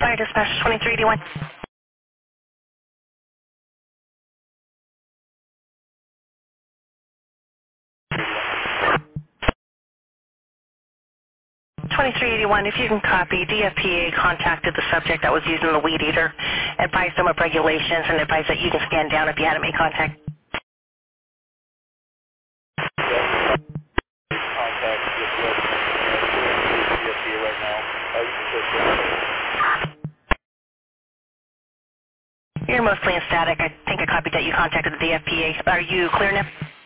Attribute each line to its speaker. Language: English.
Speaker 1: Fire dispatch 2381. 2381, if you can copy, DFPA contacted the subject that was using the weed eater, advised them of regulations, and advised that you can stand down if you hadn't made contact.
Speaker 2: Contact with the DFPA right now. You can
Speaker 1: You're mostly in static. I think I copied that you contacted the DFPA. Are you clear now?